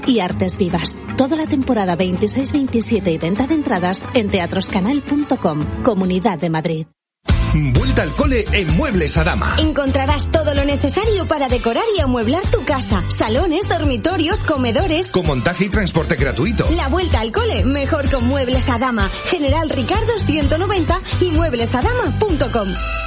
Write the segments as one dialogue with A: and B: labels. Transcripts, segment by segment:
A: y Artes Vivas. Toda la temporada 26-27 y venta de entradas en teatroscanal.com. Comunidad de Madrid.
B: Vuelta al cole en Muebles Adama.
C: Encontrarás todo lo necesario para decorar y amueblar tu casa. Salones, dormitorios, comedores.
B: Con montaje y transporte gratuito.
C: La vuelta al cole mejor con Muebles Adama. General Ricardo 190 y mueblesadama.com.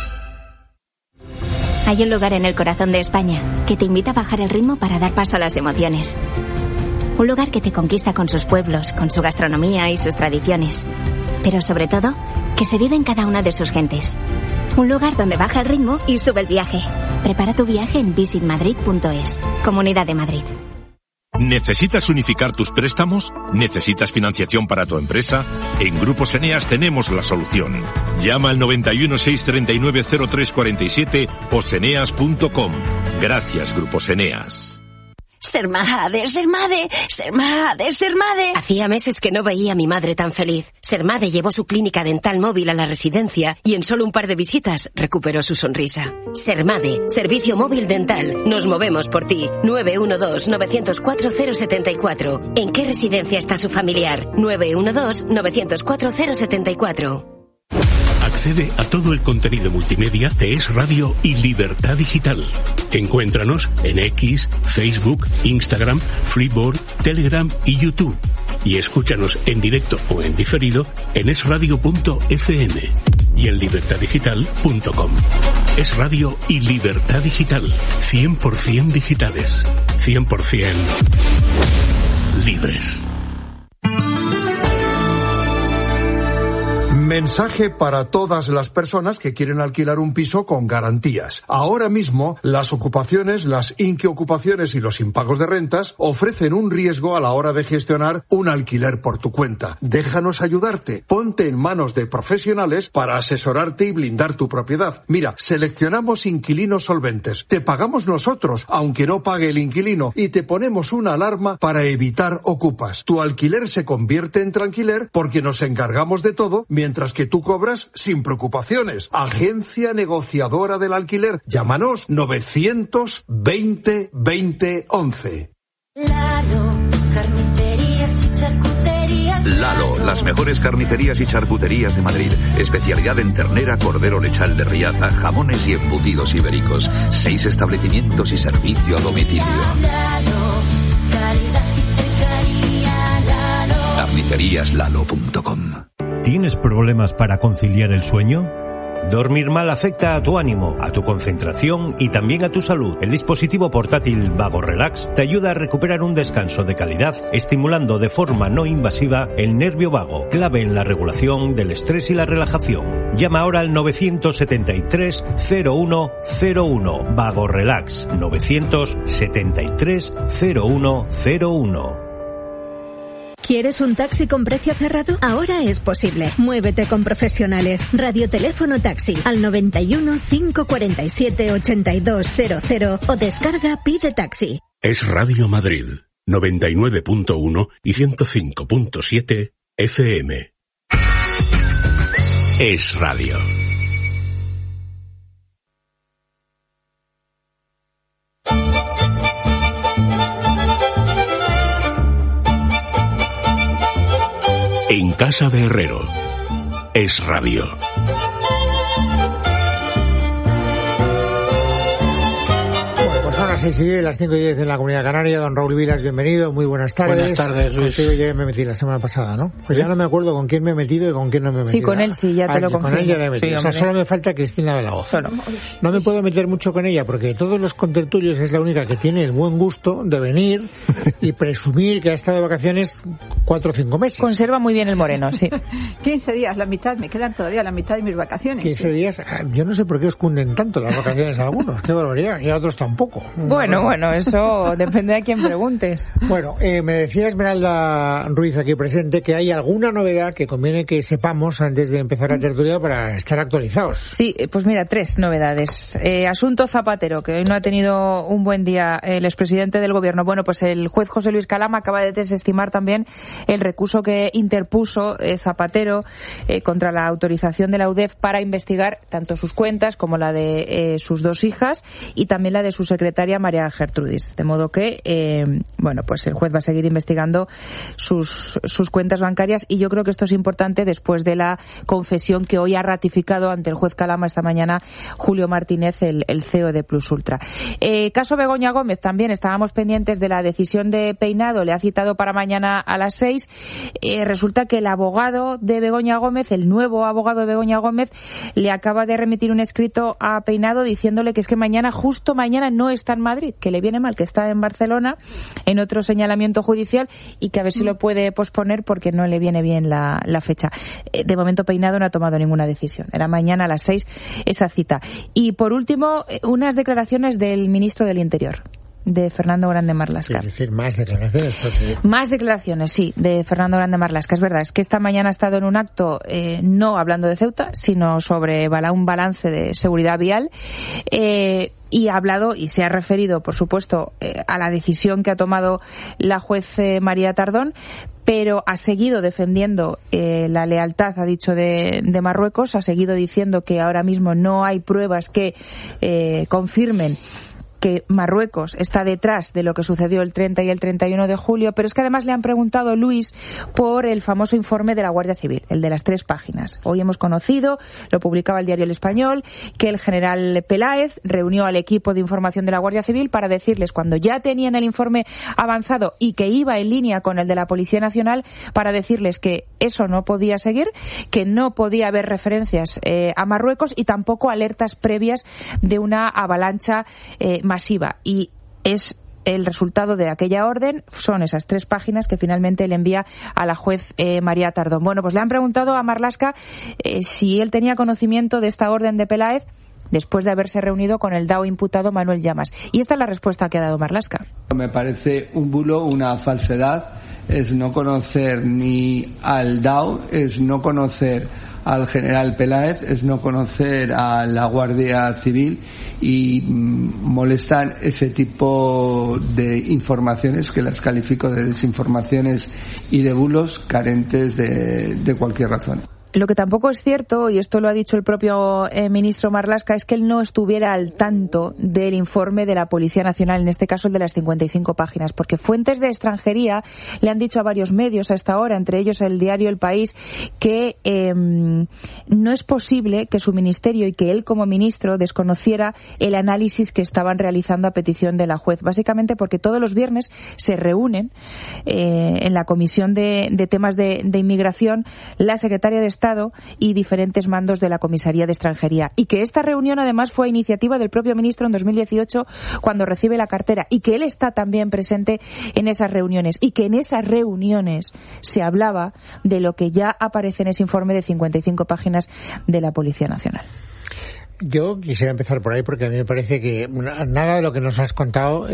D: Hay un lugar en el corazón de España que te invita a bajar el ritmo para dar paso a las emociones. Un lugar que te conquista con sus pueblos, con su gastronomía y sus tradiciones. Pero sobre todo, que se vive en cada una de sus gentes. Un lugar donde baja el ritmo y sube el viaje. Prepara tu viaje en visitmadrid.es. Comunidad de Madrid.
E: ¿Necesitas unificar tus préstamos? ¿Necesitas financiación para tu empresa? En Grupos Eneas tenemos la solución. Llama al 91 639 0347 o seneas.com. Gracias, Grupos Eneas.
F: Sermade. Hacía meses que no veía a mi madre tan feliz. Sermade llevó su clínica dental móvil a la residencia y en solo un par de visitas recuperó su sonrisa. Sermade, servicio móvil dental. Nos movemos por ti. 912-904-074. ¿En qué residencia está su familiar? 912-904-074.
G: Accede a todo el contenido multimedia de Es Radio y Libertad Digital. Encuéntranos en X, Facebook, Instagram, Freeboard, Telegram y YouTube. Y escúchanos en directo o en diferido en esradio.fm y en libertaddigital.com. Es Radio y Libertad Digital. 100% digitales. 100% libres.
H: Mensaje para todas las personas que quieren alquilar un piso con garantías. Ahora mismo, las ocupaciones, las inquiocupaciones y los impagos de rentas ofrecen un riesgo a la hora de gestionar un alquiler por tu cuenta. Déjanos ayudarte. Ponte en manos de profesionales para asesorarte y blindar tu propiedad. Mira, seleccionamos inquilinos solventes. Te pagamos nosotros, aunque no pague el inquilino, y te ponemos una alarma para evitar ocupas. Tu alquiler se convierte en tranquiler porque nos encargamos de todo, mientras que tú cobras sin preocupaciones. Agencia negociadora del alquiler. Llámanos 920 20 11.
I: Lalo, carnicerías y charcuterías.
J: Lalo, las mejores carnicerías y charcuterías de Madrid. Especialidad en ternera, cordero lechal de Riaza, jamones y embutidos ibéricos. 6 establecimientos y servicio a domicilio.
I: Lalo, calidad y cercanía. Lalo.
J: Carniceríaslalo.com.
K: ¿Tienes problemas para conciliar el sueño? Dormir mal afecta a tu ánimo, a tu concentración y también a tu salud. El dispositivo portátil Vago Relax te ayuda a recuperar un descanso de calidad, estimulando de forma no invasiva el nervio vago, clave en la regulación del estrés y la relajación. Llama ahora al 973 0101. Vago Relax 973 0101.
L: ¿Quieres un taxi con precio cerrado? Ahora es posible. Muévete con profesionales. Radioteléfono taxi al 91 547 8200 o descarga Pide Taxi.
G: Es Radio Madrid 99.1 y 105.7 FM. Es Radio. En casa de Herrero. Es Radio.
M: Son las 6:10, las 5:10 en la Comunidad Canaria. Don Raúl Vilas, bienvenido, muy buenas tardes.
N: Buenas tardes, Luis.
M: Contigo ya me metí la semana pasada, ¿no? Pues ya no me acuerdo con quién me he metido y con quién no me he metido.
N: Sí, con él sí, ya te lo confirmo.
M: Con él ya le he metido.
N: Sí,
M: o sea, solo me falta Cristina de la Hoz. No me puedo meter mucho con ella porque de todos los contertulios es la única que tiene el buen gusto de venir y presumir que ha estado de vacaciones 4 o 5 meses.
N: Conserva muy bien el moreno, sí.
O: 15 días, la mitad, me quedan todavía la mitad de mis vacaciones.
M: 15 días, yo no sé por qué os cunden tanto las vacaciones a algunos, qué barbaridad, y a otros tampoco.
N: Bueno, eso depende de quién preguntes.
M: Bueno, me decía Esmeralda Ruiz aquí presente que hay alguna novedad que conviene que sepamos antes de empezar la tertulia para estar actualizados.
N: Sí, pues mira, 3 novedades. Asunto Zapatero, que hoy no ha tenido un buen día el expresidente del gobierno. Bueno, pues el juez José Luis Calama acaba de desestimar también el recurso que interpuso Zapatero contra la autorización de la UDEF para investigar tanto sus cuentas como la de sus dos hijas y también la de su secretaria María Gertrudis. De modo que, pues el juez va a seguir investigando sus cuentas bancarias, y yo creo que esto es importante después de la confesión que hoy ha ratificado ante el juez Calama esta mañana Julio Martínez, el CEO de Plus Ultra. Caso Begoña Gómez, también estábamos pendientes de la decisión de Peinado, le ha citado para mañana a las 6. Resulta que el abogado de Begoña Gómez, el nuevo abogado de Begoña Gómez, le acaba de remitir un escrito a Peinado diciéndole que es que justo mañana no está en Madrid, que le viene mal, que está en Barcelona en otro señalamiento judicial y que a ver si lo puede posponer porque no le viene bien la fecha. De momento Peinado no ha tomado ninguna decisión. Era mañana a las 6 esa cita. Y por último, unas declaraciones del ministro del Interior, de Fernando Grande Marlaska.
M: Es decir, más declaraciones. Porque...
N: Más declaraciones, sí, de Fernando Grande Marlaska. Es verdad, es que esta mañana ha estado en un acto, no hablando de Ceuta, sino sobre un balance de seguridad vial, y ha hablado y se ha referido, por supuesto, a la decisión que ha tomado la juez María Tardón, pero ha seguido defendiendo la lealtad, ha dicho, de Marruecos, ha seguido diciendo que ahora mismo no hay pruebas que confirmen que Marruecos está detrás de lo que sucedió el 30 y el 31 de julio, pero es que además le han preguntado, Luis, por el famoso informe de la Guardia Civil, el de las 3 páginas. Hoy hemos conocido, lo publicaba el diario El Español, que el general Peláez reunió al equipo de información de la Guardia Civil para decirles, cuando ya tenían el informe avanzado y que iba en línea con el de la Policía Nacional, para decirles que eso no podía seguir, que no podía haber referencias a Marruecos y tampoco alertas previas de una avalancha masiva. Y es el resultado de aquella orden, son esas 3 páginas que finalmente le envía a la juez María Tardón. Bueno, pues le han preguntado a Marlaska si él tenía conocimiento de esta orden de Peláez después de haberse reunido con el DAO imputado Manuel Llamas. Y esta es la respuesta que ha dado Marlaska.
P: Me parece un bulo, una falsedad. Es no conocer ni al DAO, es no conocer al general Peláez, es no conocer a la Guardia Civil, y molestan ese tipo de informaciones que las califico de desinformaciones y de bulos carentes de cualquier razón.
N: Lo que tampoco es cierto, y esto lo ha dicho el propio ministro Marlaska, es que él no estuviera al tanto del informe de la Policía Nacional, en este caso el de las 55 páginas, porque fuentes de extranjería le han dicho a varios medios a esta hora, entre ellos el diario El País, que no es posible que su ministerio y que él como ministro desconociera el análisis que estaban realizando a petición de la juez, básicamente porque todos los viernes se reúnen en la Comisión de Temas de Inmigración la secretaria de Estado y diferentes mandos de la Comisaría de Extranjería, y que esta reunión además fue a iniciativa del propio ministro en 2018 cuando recibe la cartera, y que él está también presente en esas reuniones, y que en esas reuniones se hablaba de lo que ya aparece en ese informe de 55 páginas de la Policía Nacional.
M: Yo quisiera empezar por ahí porque a mí me parece que nada de lo que nos has contado,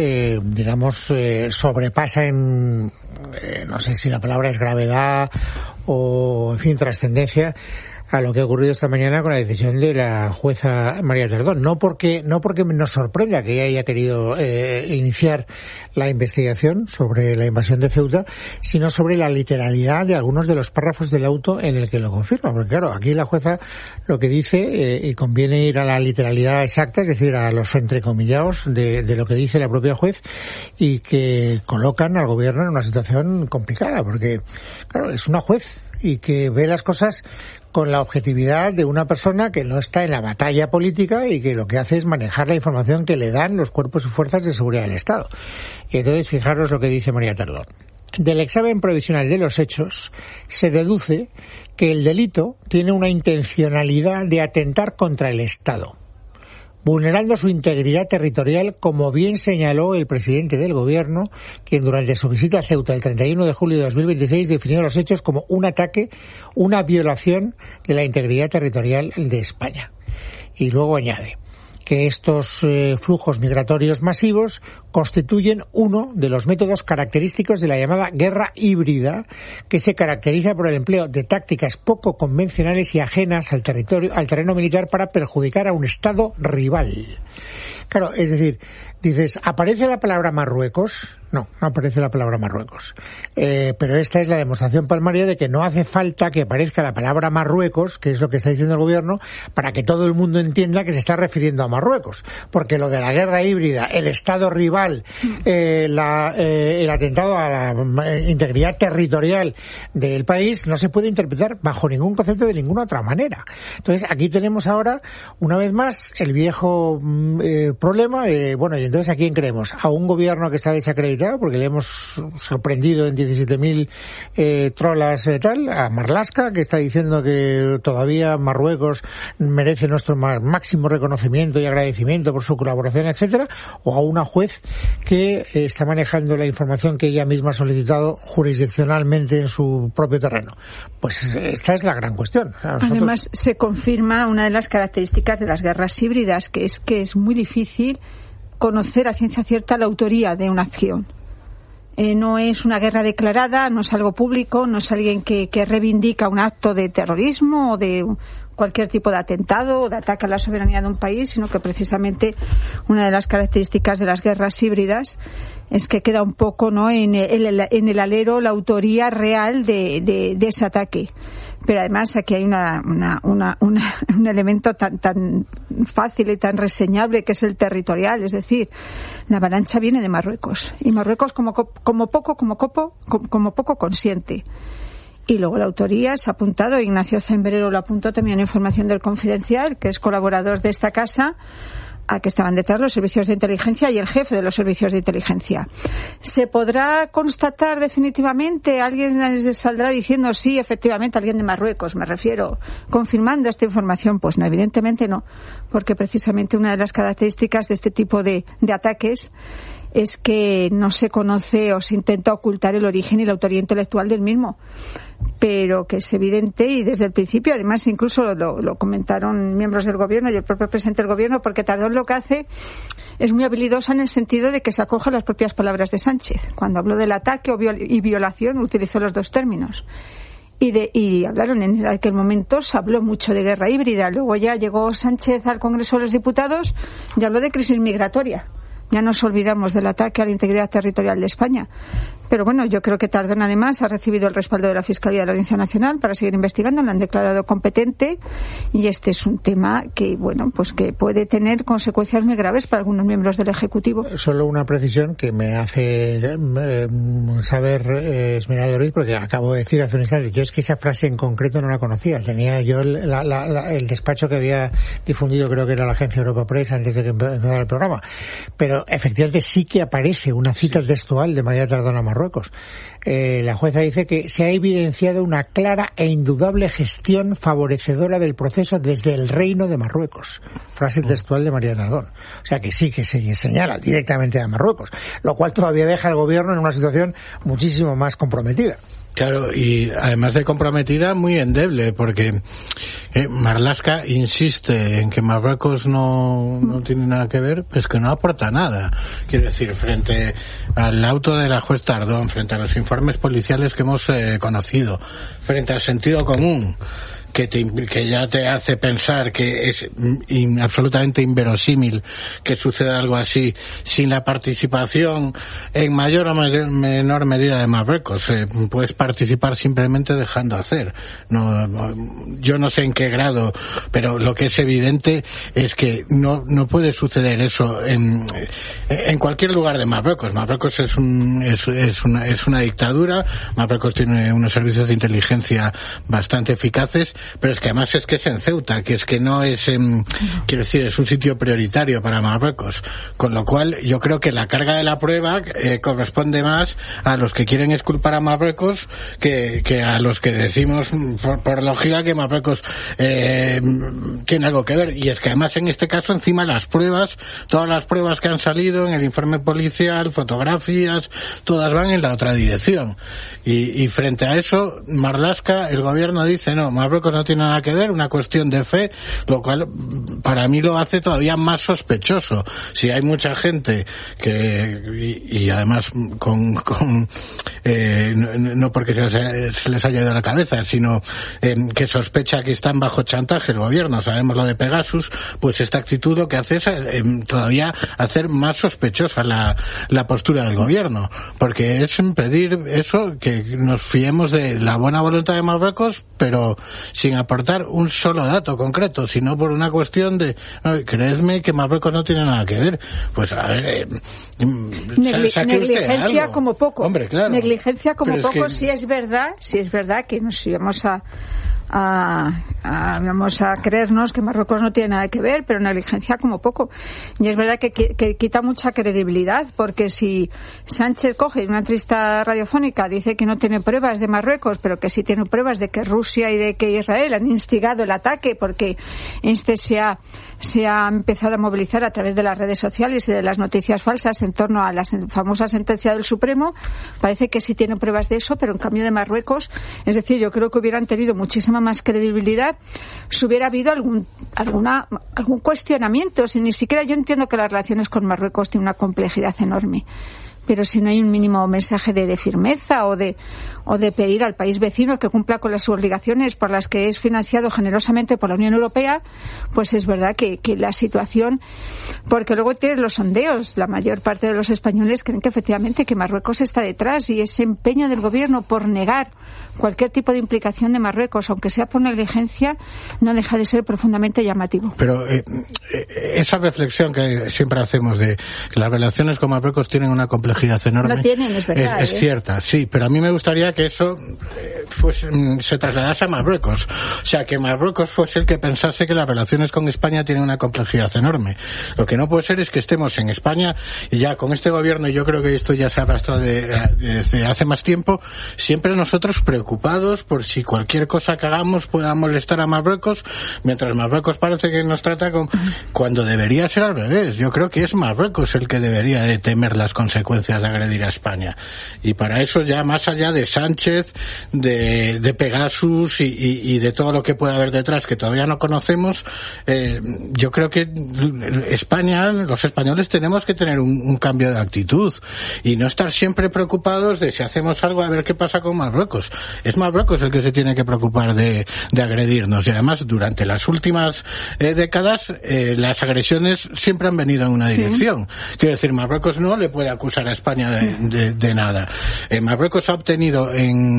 M: sobrepasa en, no sé si la palabra es gravedad o, en fin, trascendencia a lo que ha ocurrido esta mañana con la decisión de la jueza María Tardón. No porque nos sorprenda que ella haya querido iniciar la investigación sobre la invasión de Ceuta, sino sobre la literalidad de algunos de los párrafos del auto en el que lo confirma. Porque claro, aquí la jueza lo que dice, y conviene ir a la literalidad exacta, es decir, a los entrecomillados de lo que dice la propia juez, y que colocan al gobierno en una situación complicada, porque claro, es una juez y que ve las cosas con la objetividad de una persona que no está en la batalla política y que lo que hace es manejar la información que le dan los cuerpos y fuerzas de seguridad del Estado. Y entonces, fijaros lo que dice María Tardón. Del examen provisional de los hechos se deduce que el delito tiene una intencionalidad de atentar contra el Estado, vulnerando su integridad territorial, como bien señaló el presidente del Gobierno, quien durante su visita a Ceuta el 31 de julio de 2026 definió los hechos como un ataque, una violación de la integridad territorial de España. Y luego añade que estos flujos migratorios masivos constituyen uno de los métodos característicos de la llamada guerra híbrida, que se caracteriza por el empleo de tácticas poco convencionales y ajenas al terreno militar para perjudicar a un Estado rival. Claro, es decir, dices, ¿aparece la palabra Marruecos? No aparece la palabra Marruecos. Pero esta es la demostración palmaria de que no hace falta que aparezca la palabra Marruecos, que es lo que está diciendo el gobierno, para que todo el mundo entienda que se está refiriendo a Marruecos. Porque lo de la guerra híbrida, el Estado rival, el atentado a la integridad territorial del país, no se puede interpretar bajo ningún concepto de ninguna otra manera. Entonces, aquí tenemos ahora, una vez más, el viejo problema de, bueno, y entonces ¿a quién creemos? ¿A un gobierno que está desacreditado? Porque le hemos sorprendido en 17.000 trolas tal, a Marlaska, que está diciendo que todavía Marruecos merece nuestro máximo reconocimiento y agradecimiento por su colaboración, etcétera, o a una juez que está manejando la información que ella misma ha solicitado jurisdiccionalmente en su propio terreno. Pues esta es la gran cuestión.
O: Además, se confirma una de las características de las guerras híbridas, que es muy difícil conocer a ciencia cierta la autoría de una acción. No es una guerra declarada, no es algo público, no es alguien que reivindica un acto de terrorismo o de cualquier tipo de atentado o de ataque a la soberanía de un país, sino que precisamente una de las características de las guerras híbridas es que queda un poco, ¿no?, en el alero la autoría real de ese ataque. Pero además aquí hay un elemento tan fácil y tan reseñable, que es el territorial. Es decir, la avalancha viene de Marruecos, y Marruecos como poco consiente. Y luego la autoría se ha apuntado, Ignacio Zembrero lo apuntó también en información del Confidencial, que es colaborador de esta casa, a que estaban detrás los servicios de inteligencia y el jefe de los servicios de inteligencia. ¿Se podrá constatar definitivamente? ¿Alguien saldrá diciendo sí, efectivamente, alguien de Marruecos, me refiero, confirmando esta información? Pues no, evidentemente no, porque precisamente una de las características de este tipo de ataques es que no se conoce o se intenta ocultar el origen y la autoría intelectual del mismo, pero que es evidente, y desde el principio, además, incluso lo comentaron miembros del gobierno y el propio presidente del gobierno, porque Tardón lo que hace es muy habilidosa en el sentido de que se acoge a las propias palabras de Sánchez. Cuando habló del ataque y violación, utilizó los dos términos. Y hablaron en aquel momento, se habló mucho de guerra híbrida. Luego ya llegó Sánchez al Congreso de los Diputados y habló de crisis migratoria. Ya nos olvidamos del ataque a la integridad territorial de España. Pero bueno, yo creo que Tardón además ha recibido el respaldo de la Fiscalía de la Audiencia Nacional para seguir investigando, lo han declarado competente, y este es un tema que, bueno, pues que puede tener consecuencias muy graves para algunos miembros del Ejecutivo.
M: Solo una precisión que me hace saber Esmeralda Ruiz, porque acabo de decir hace un instante, yo es que esa frase en concreto no la conocía. Tenía yo el despacho que había difundido, creo que era la agencia Europa Press, antes de que empezara el programa. Pero efectivamente sí que aparece una cita textual de María Tardón a Marruecos. La jueza dice que se ha evidenciado una clara e indudable gestión favorecedora del proceso desde el Reino de Marruecos. Frase textual de María Tardón. O sea que sí que se señala directamente a Marruecos, lo cual todavía deja al gobierno en una situación muchísimo más comprometida.
Q: Claro, y además de comprometida, muy endeble, porque Marlaska insiste en que Marruecos no tiene nada que ver, pues que no aporta nada. Quiero decir, frente al auto de la juez Tardón, frente a los informes policiales que hemos conocido, frente al sentido común, que ya te hace pensar que es absolutamente inverosímil que suceda algo así sin la participación en mayor o menor medida de Marruecos. Puedes participar simplemente dejando hacer. Yo no sé en qué grado, pero lo que es evidente es que no puede suceder eso en cualquier lugar de Marruecos. Marruecos es una dictadura. Marruecos tiene unos servicios de inteligencia bastante eficaces, pero es que además es en Ceuta, que es que no es quiero decir, es un sitio prioritario para Marruecos, con lo cual yo creo que la carga de la prueba corresponde más a los que quieren exculpar a Marruecos que a los que decimos por lógica que Marruecos tiene algo que ver. Y es que además en este caso encima todas las pruebas que han salido en el informe policial, fotografías, todas van en la otra dirección, y frente a eso Marlaska, el gobierno dice no, Marruecos Marruecos no tiene nada que ver, una cuestión de fe, lo cual para mí lo hace todavía más sospechoso. Si hay mucha gente y además no porque se les haya ido a la cabeza, sino que sospecha que están bajo chantaje el gobierno, sabemos lo de Pegasus, pues esta actitud lo que hace es todavía hacer más sospechosa la postura del gobierno, porque es pedir eso, que nos fiemos de la buena voluntad de Marruecos, pero sin aportar un solo dato concreto, sino por una cuestión de, creedme que Marruecos no tiene nada que ver. Pues a ver,
O: negligencia como poco.
Q: Hombre, claro.
O: Negligencia como
Q: pero
O: poco,
Q: es
O: si es verdad que nos íbamos vamos a creernos que Marruecos no tiene nada que ver, pero negligencia como poco. Y es verdad que quita mucha credibilidad, porque si Sánchez coge una entrevista radiofónica, dice que no tiene pruebas de Marruecos, pero que sí tiene pruebas de que Rusia y de que Israel han instigado el ataque, porque se ha empezado a movilizar a través de las redes sociales y de las noticias falsas en torno a la famosa sentencia del Supremo, parece que sí tiene pruebas de eso, pero en cambio de Marruecos, es decir, yo creo que hubieran tenido muchísima más credibilidad si hubiera habido algún cuestionamiento. Si ni siquiera yo entiendo que las relaciones con Marruecos tienen una complejidad enorme, pero si no hay un mínimo mensaje de firmeza o de pedir al país vecino que cumpla con las obligaciones por las que es financiado generosamente por la Unión Europea, pues es verdad que la situación, porque luego tienes los sondeos, la mayor parte de los españoles creen que efectivamente que Marruecos está detrás, y ese empeño del gobierno por negar cualquier tipo de implicación de Marruecos, aunque sea por negligencia, no deja de ser profundamente llamativo.
Q: Pero esa reflexión que siempre hacemos de que las relaciones con Marruecos tienen una complejidad enorme,
O: no tienen, es verdad,
Q: es cierta, sí, pero a mí me gustaría que eso se trasladase a Marruecos, o sea, que Marruecos fuese el que pensase que las relaciones con España tienen una complejidad enorme. Lo que no puede ser es que estemos en España y ya con este gobierno, y yo creo que esto ya se arrastra desde hace más tiempo, siempre nosotros preocupados por si cualquier cosa que hagamos pueda molestar a Marruecos, mientras Marruecos parece que nos trata cuando debería ser al revés. Yo creo que es Marruecos el que debería de temer las consecuencias de agredir a España, y para eso, ya más allá de Sánchez, de Pegasus y de todo lo que pueda haber detrás que todavía no conocemos, yo creo que España, los españoles, tenemos que tener un cambio de actitud y no estar siempre preocupados de si hacemos algo a ver qué pasa con Marruecos. Es Marruecos el que se tiene que preocupar de agredirnos, y además durante las últimas décadas las agresiones siempre han venido en una dirección. Quiero decir, Marruecos no le puede acusar a España de nada. Marruecos ha obtenido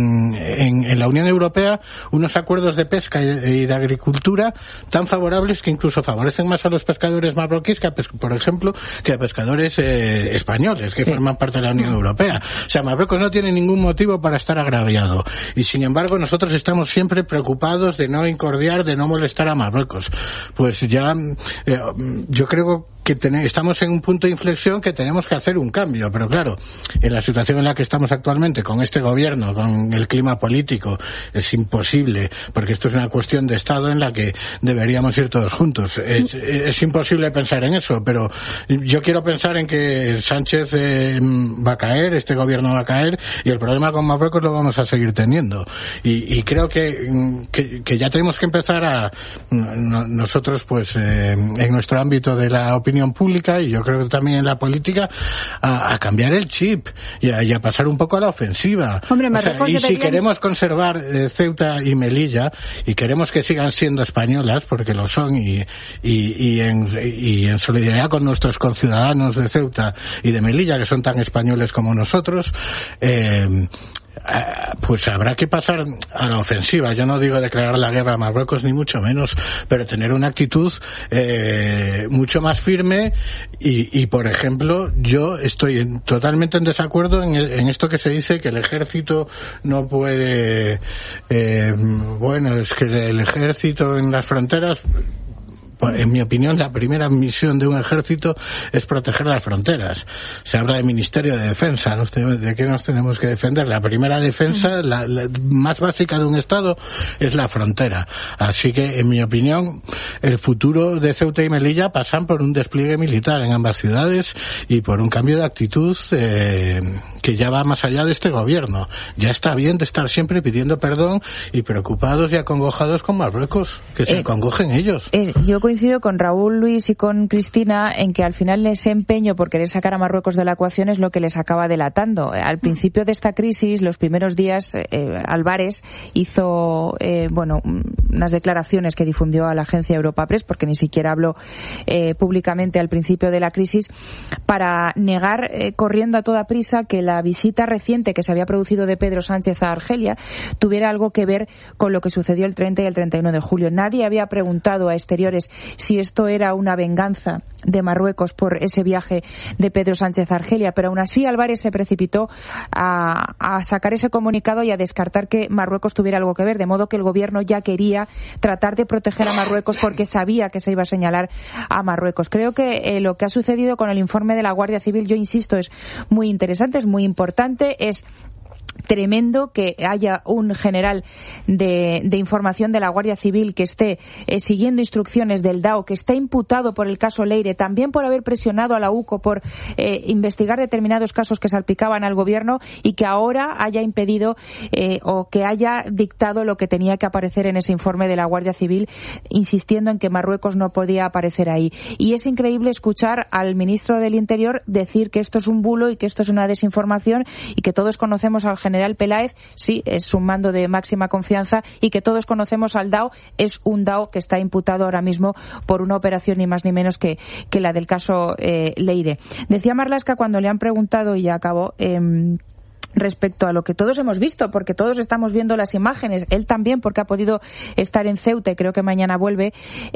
Q: en la Unión Europea unos acuerdos de pesca y de agricultura tan favorables que incluso favorecen más a los pescadores marroquíes que por ejemplo, que a pescadores españoles que forman parte de la Unión Europea. O sea, Marruecos no tiene ningún motivo para estar agraviado, y sin embargo nosotros estamos siempre preocupados de no incordiar, de no molestar a Marruecos. Pues ya yo creo que estamos en un punto de inflexión que tenemos que hacer un cambio, pero claro, en la situación en la que estamos actualmente, con este gobierno, con el clima político, es imposible, porque esto es una cuestión de Estado en la que deberíamos ir todos juntos. Es imposible pensar en eso, pero yo quiero pensar en que Sánchez va a caer, este gobierno va a caer, y el problema con Marruecos lo vamos a seguir teniendo. Y creo que ya tenemos que empezar nosotros, pues, en nuestro ámbito de la opinión pública, y yo creo que también en la política, a cambiar el chip y a pasar un poco a la ofensiva.
O: Hombre,
Q: y si queremos conservar Ceuta y Melilla, y queremos que sigan siendo españolas, porque lo son, y en solidaridad con nuestros conciudadanos de Ceuta y de Melilla, que son tan españoles como nosotros, pues habrá que pasar a la ofensiva. Yo no digo declarar la guerra a Marruecos, ni mucho menos, pero tener una actitud mucho más firme y por ejemplo, yo estoy totalmente en desacuerdo en esto que se dice que el ejército no puede, bueno, es que el ejército en las fronteras, En mi opinión, la primera misión de un ejército es proteger las fronteras. Se habla de Ministerio de Defensa, ¿de qué nos tenemos que defender? La primera defensa, la más básica de un Estado, es la frontera. Así que, en mi opinión, el futuro de Ceuta y Melilla pasan por un despliegue militar en ambas ciudades y por un cambio de actitud que ya va más allá de este gobierno. Ya está bien de estar siempre pidiendo perdón y preocupados y acongojados con Marruecos, que se acongojen ellos.
N: Yo coincido con Raúl, Luis y con Cristina en que al final ese empeño por querer sacar a Marruecos de la ecuación es lo que les acaba delatando. Al principio de esta crisis, los primeros días, Álvarez hizo unas declaraciones que difundió a la agencia Europa Press, porque ni siquiera habló públicamente al principio de la crisis, para negar corriendo a toda prisa que la visita reciente que se había producido de Pedro Sánchez a Argelia tuviera algo que ver con lo que sucedió el 30 y el 31 de julio. Nadie había preguntado a exteriores si esto era una venganza de Marruecos por ese viaje de Pedro Sánchez a Argelia, pero aún así Álvarez se precipitó a sacar ese comunicado y a descartar que Marruecos tuviera algo que ver, de modo que el gobierno ya quería tratar de proteger a Marruecos porque sabía que se iba a señalar a Marruecos. Creo que lo que ha sucedido con el informe de la Guardia Civil, yo insisto, es muy interesante, es muy importante, es tremendo que haya un general de información de la Guardia Civil que esté siguiendo instrucciones del DAO, que esté imputado por el caso Leire, también por haber presionado a la UCO por investigar determinados casos que salpicaban al gobierno, y que ahora haya impedido o que haya dictado lo que tenía que aparecer en ese informe de la Guardia Civil, insistiendo en que Marruecos no podía aparecer ahí. Y es increíble escuchar al ministro del Interior decir que esto es un bulo y que esto es una desinformación, y que todos conocemos al general Peláez, sí, es un mando de máxima confianza, y que todos conocemos al DAO, es un DAO que está imputado ahora mismo por una operación ni más ni menos que la del caso Leire. Decía Marlaska cuando le han preguntado, y ya acabó, respecto a lo que todos hemos visto, porque todos estamos viendo las imágenes, él también porque ha podido estar en Ceuta y creo que mañana vuelve,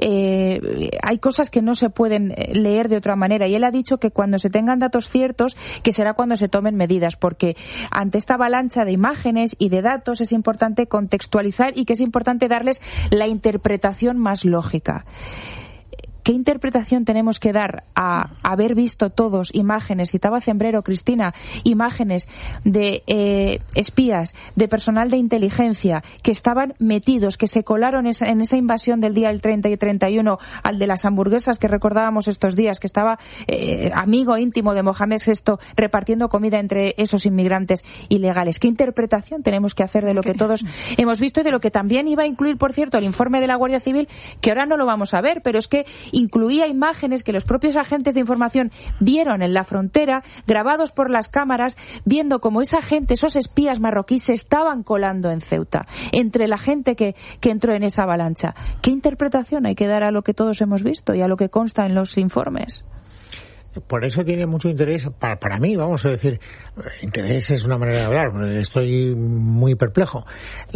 N: hay cosas que no se pueden leer de otra manera, y él ha dicho que cuando se tengan datos ciertos, que será cuando se tomen medidas, porque ante esta avalancha de imágenes y de datos es importante contextualizar y que es importante darles la interpretación más lógica. ¿Qué interpretación tenemos que dar a haber visto todos imágenes, citaba Zembrero, Cristina, imágenes de espías, de personal de inteligencia que estaban metidos, que se colaron en esa invasión del día del 30 y 31, al de las hamburguesas que recordábamos estos días, que estaba amigo íntimo de Mohamed VI repartiendo comida entre esos inmigrantes ilegales? ¿Qué interpretación tenemos que hacer de lo que todos hemos visto y de lo que también iba a incluir, por cierto, el informe de la Guardia Civil, que ahora no lo vamos a ver, pero es que incluía imágenes que los propios agentes de información vieron en la frontera, grabados por las cámaras, viendo cómo esa gente, esos espías marroquíes, se estaban colando en Ceuta, entre la gente que entró en esa avalancha. ¿Qué interpretación hay que dar a lo que todos hemos visto y a lo que consta en los informes?
M: Por eso tiene mucho interés, para mí, vamos a decir, interés es una manera de hablar, estoy muy perplejo.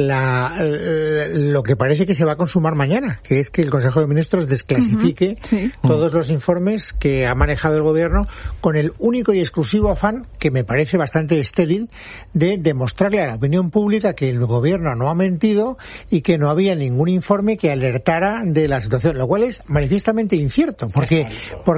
M: Lo que parece que se va a consumar mañana, que es que el Consejo de Ministros desclasifique todos los informes que ha manejado el Gobierno, con el único y exclusivo afán, que me parece bastante estéril, de demostrarle a la opinión pública que el Gobierno no ha mentido y que no había ningún informe que alertara de la situación, lo cual es manifiestamente incierto, porque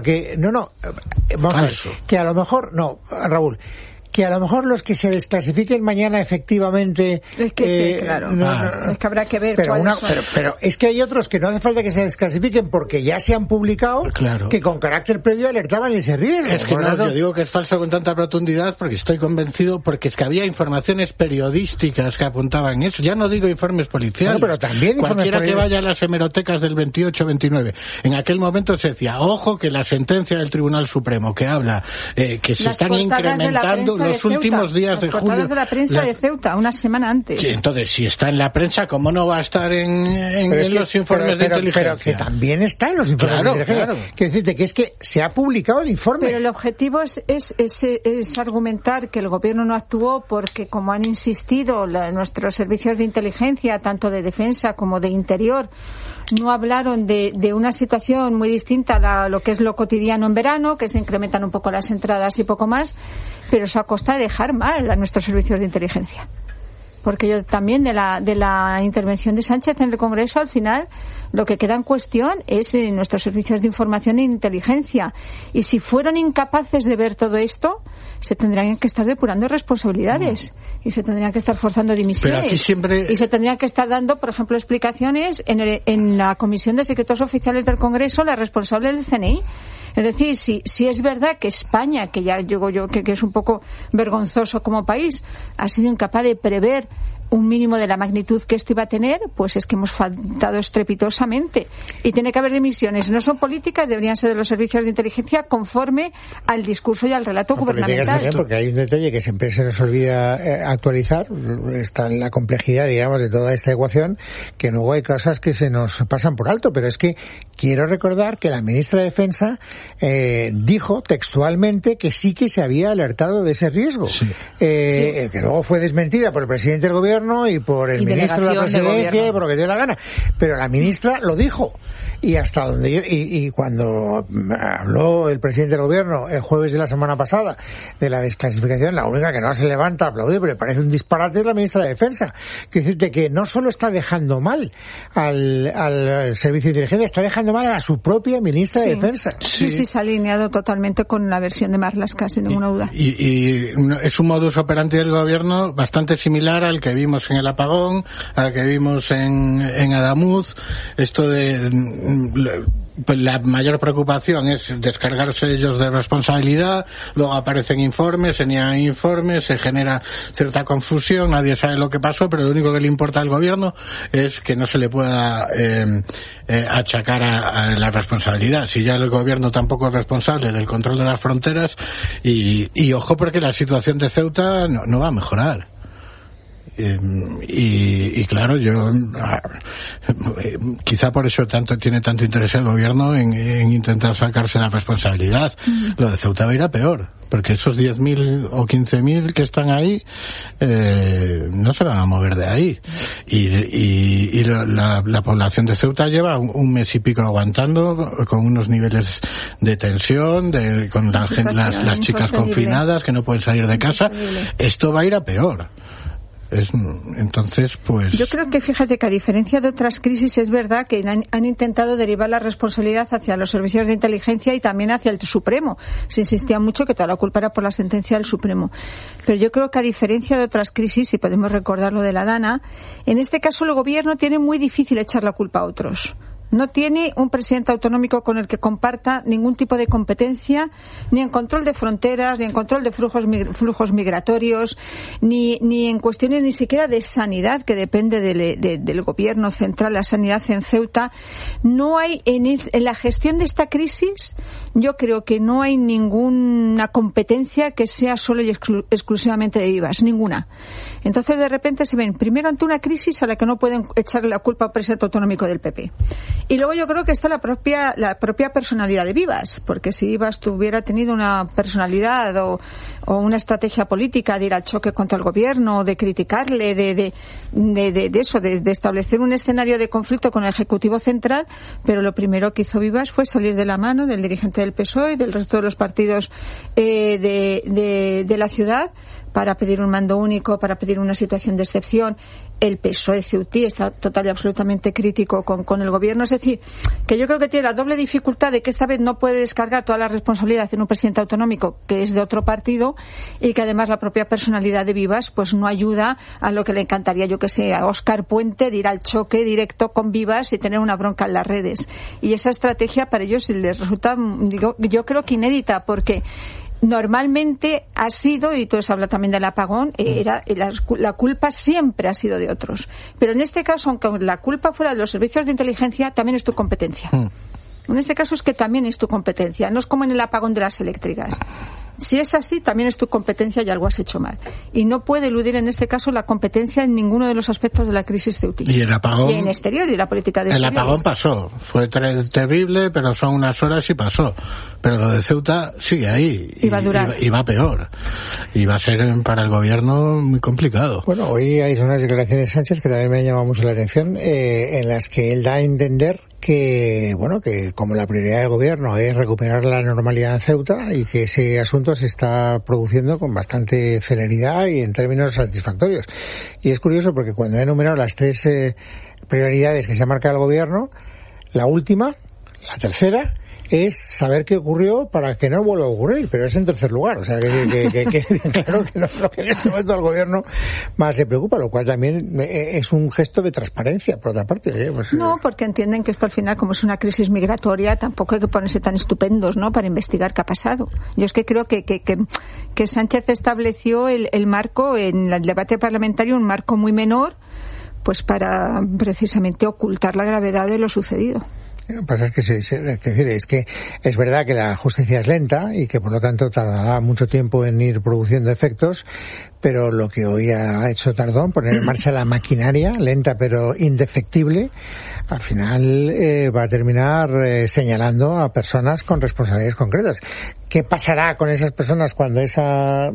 M: vamos a ver, que a lo mejor, no, Raúl, que a lo mejor los que se desclasifiquen mañana efectivamente...
O: Es que sí, claro. Es que habrá que ver cuáles son.
M: Pero es que hay otros que no hace falta que se desclasifiquen porque ya se han publicado, que con carácter previo alertaban ese riesgo.
Q: Es que yo digo que es falso con tanta rotundidad porque estoy convencido, porque es que había informaciones periodísticas que apuntaban eso. Ya no digo informes policiales.
M: Pero también
Q: cualquiera que vaya a las hemerotecas del 28-29. En aquel momento se decía, ojo, que la sentencia del Tribunal Supremo que habla que se están incrementando los últimos días de julio.
O: Las portadas de la prensa de Ceuta, una semana antes.
Q: Entonces, si está en la prensa, ¿cómo no va a estar en los informes de inteligencia?
M: Pero que también está en los informes de inteligencia. Claro. Quiero decirte que es que se ha publicado el informe.
O: Pero el objetivo es argumentar que el Gobierno no actuó porque, como han insistido nuestros servicios de inteligencia, tanto de defensa como de interior, no hablaron de una situación muy distinta a lo que es lo cotidiano en verano, que se incrementan un poco las entradas y poco más, pero eso a costa de dejar mal a nuestros servicios de inteligencia. porque yo también de la intervención de Sánchez en el Congreso, al final lo que queda en cuestión es nuestros servicios de información e inteligencia, y si fueron incapaces de ver todo esto, se tendrían que estar depurando responsabilidades y se tendrían que estar forzando dimisiones y se tendrían que estar dando, por ejemplo, explicaciones en la Comisión de Secretos Oficiales del Congreso, la responsable del CNI. Es decir, si es verdad que España, que ya digo yo que es un poco vergonzoso como país, ha sido incapaz de prever un mínimo de la magnitud que esto iba a tener, pues es que hemos faltado estrepitosamente. Y tiene que haber dimisiones. No son políticas, deberían ser de los servicios de inteligencia conforme al discurso y al relato gubernamental.
M: Porque hay un detalle que siempre se nos olvida actualizar, está en la complejidad, digamos, de toda esta ecuación, que luego hay cosas que se nos pasan por alto, pero es que quiero recordar que la ministra de Defensa dijo textualmente que sí que se había alertado de ese riesgo, que luego fue desmentida por el presidente del gobierno y por el ministro de la presidencia y por lo que dio la gana, pero la ministra lo dijo. Y hasta donde y cuando habló el presidente del gobierno el jueves de la semana pasada de la desclasificación, la única que no se levanta a aplaudir, pero me parece un disparate, es la ministra de Defensa. Quiero decirte que no solo está dejando mal al servicio de inteligencia, está dejando mal a su propia ministra de Defensa.
O: Sí, se ha alineado totalmente con la versión de Marlaska, sin ninguna duda.
Q: Y es un modus operandi del gobierno bastante similar al que vimos en el apagón, al que vimos en Adamuz, esto de la mayor preocupación es descargarse ellos de responsabilidad, luego aparecen informes, se niegan informes, se genera cierta confusión, nadie sabe lo que pasó, pero lo único que le importa al gobierno es que no se le pueda achacar a la responsabilidad. Si ya el gobierno tampoco es responsable del control de las fronteras, y ojo, porque la situación de Ceuta no va a mejorar. Y claro, quizá por eso tiene tanto interés el gobierno en intentar sacarse la responsabilidad. Lo de Ceuta va a ir a peor, porque esos 10.000 o 15.000 que están ahí no se van a mover de ahí, y la población de Ceuta lleva un mes y pico aguantando con unos niveles de tensión, con las chicas confinadas que no pueden salir de casa. Esto va a ir a peor. Entonces, pues...
O: Yo creo que, fíjate, que a diferencia de otras crisis, es verdad que han intentado derivar la responsabilidad hacia los servicios de inteligencia y también hacia el Supremo. Se insistía mucho que toda la culpa era por la sentencia del Supremo. Pero yo creo que, a diferencia de otras crisis, y podemos recordar lo de la Dana, en este caso el gobierno tiene muy difícil echar la culpa a otros. No tiene un presidente autonómico con el que comparta ningún tipo de competencia, ni en control de fronteras, ni en control de flujos migratorios, ni en cuestiones ni siquiera de sanidad, que depende del gobierno central, la sanidad en Ceuta. No hay, en la gestión de esta crisis, yo creo que no hay ninguna competencia que sea solo y exclusivamente de Vivas, ninguna. Entonces, de repente se ven primero ante una crisis a la que no pueden echarle la culpa al presidente autonómico del PP. Y luego yo creo que está la propia personalidad de Vivas, porque si Vivas tuviera tenido una personalidad o una estrategia política de ir al choque contra el gobierno, de criticarle, de establecer un escenario de conflicto con el Ejecutivo Central, pero lo primero que hizo Vivas fue salir de la mano del dirigente del PSOE y del resto de los partidos de la ciudad, para pedir un mando único, para pedir una situación de excepción. El PSOE ceutí está total y absolutamente crítico con el gobierno. Es decir, que yo creo que tiene la doble dificultad de que esta vez no puede descargar toda la responsabilidad en un presidente autonómico que es de otro partido, y que además la propia personalidad de Vivas pues no ayuda a lo que le encantaría, yo que sé, a Óscar Puente, de ir al choque directo con Vivas y tener una bronca en las redes. Y esa estrategia para ellos les resulta, yo creo que inédita, porque normalmente ha sido, y tú has hablado también del apagón, la culpa siempre ha sido de otros. Pero en este caso, aunque la culpa fuera de los servicios de inteligencia, también es tu competencia. En este caso es que también es tu competencia. No es como en el apagón de las eléctricas. Si es así, también es tu competencia y algo has hecho mal. Y no puede eludir en este caso la competencia en ninguno de los aspectos de la crisis ceutí.
Q: Y el apagón...
O: Y en exterior, y la política de exteriores.
Q: El apagón pasó. Fue terrible, pero son unas horas y pasó. Pero lo de Ceuta sigue ahí.
O: Y va a durar.
Q: Y va peor. Y va a ser para el gobierno muy complicado.
M: Bueno, hoy hay unas declaraciones de Sánchez que también me han llamado mucho la atención, en las que él da a entender que como la prioridad del gobierno es recuperar la normalidad en Ceuta y que ese asunto se está produciendo con bastante celeridad y en términos satisfactorios. Y es curioso porque cuando he enumerado las 3 prioridades que se ha marcado el gobierno, la última, la tercera, es saber qué ocurrió para que no vuelva a ocurrir, pero es en tercer lugar. O sea, que claro que no es lo que en este momento al gobierno más le preocupa, lo cual también es un gesto de transparencia, por otra parte.
O: No, porque entienden que esto al final, como es una crisis migratoria, tampoco hay que ponerse tan estupendos, ¿no?, para investigar qué ha pasado. Yo es que creo que Sánchez estableció el marco, en el debate parlamentario, un marco muy menor, pues para precisamente ocultar la gravedad de lo sucedido.
M: Lo que pasa es que es verdad que la justicia es lenta y que por lo tanto tardará mucho tiempo en ir produciendo efectos, pero lo que hoy ha hecho Tardón, poner en marcha la maquinaria, lenta pero indefectible, al final va a terminar señalando a personas con responsabilidades concretas. ¿Qué pasará con esas personas cuando esa,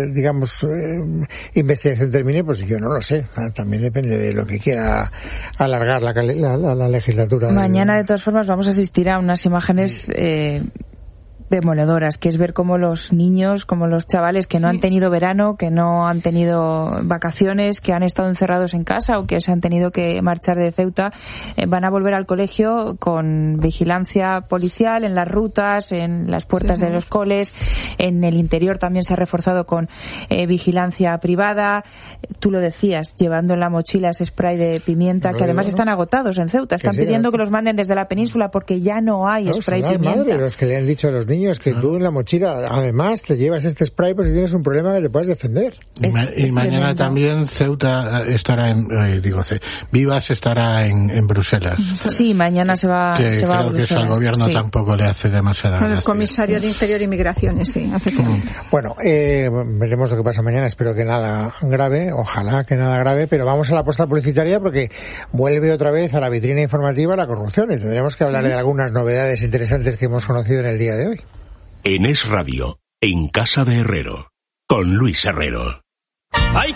M: investigación termine? Pues yo no lo sé. También depende de lo que quiera alargar la legislatura.
N: Mañana, de todas formas, vamos a asistir a unas imágenes demoledoras, que es ver cómo los niños, como los chavales que no han tenido verano, que no han tenido vacaciones, que han estado encerrados en casa o que se han tenido que marchar de Ceuta, van a volver al colegio con vigilancia policial en las rutas, en las puertas de los coles, en el interior también se ha reforzado con vigilancia privada. Tú lo decías, llevando en la mochila ese spray de pimienta, que además están agotados en Ceuta, están pidiendo que los manden desde la península porque ya no hay spray pimienta.
M: Madre, los que le han dicho a los niños que tú en la mochila además te llevas este spray por si tienes un problema que te puedes defender.
Q: Y mañana también Ceuta estará Vivas estará en Bruselas.
N: Sí, mañana se va a Bruselas.
Q: Creo que eso al gobierno tampoco le hace demasiada gracia.
O: El comisario de Interior y Migraciones, sí, efectivamente.
M: Bueno, veremos lo que pasa mañana. Espero que nada grave, ojalá que nada grave, pero vamos a la apuesta publicitaria porque vuelve otra vez a la vitrina informativa la corrupción y tendremos que hablar de algunas novedades interesantes que hemos conocido en el día de hoy.
G: En Es Radio, en Casa de Herrero, con Luis Herrero.
R: Hay